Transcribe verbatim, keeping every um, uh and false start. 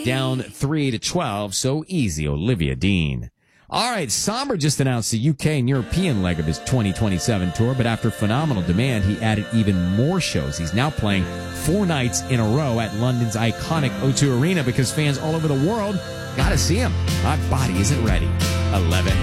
down three to twelve. So easy, Olivia Dean. All right, Somber just announced the U K and European leg of his twenty twenty-seven tour, but after phenomenal demand, he added even more shows. He's now playing four nights in a row at London's iconic O two Arena because fans all over the world got to see him. My body isn't ready. eleven.